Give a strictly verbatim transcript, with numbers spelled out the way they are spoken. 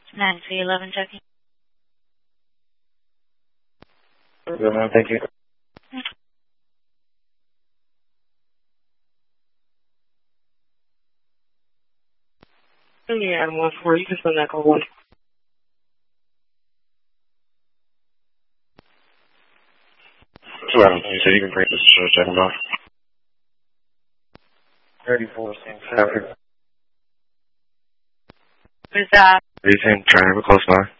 nine three eleven checking. Good, ma'am. Thank you. Yeah, I'm one four. You can send that call one. Two items. You said you can bring this to check them off. thirty-four, Saint Stafford. Who's that? eighteen, trying to have a close line.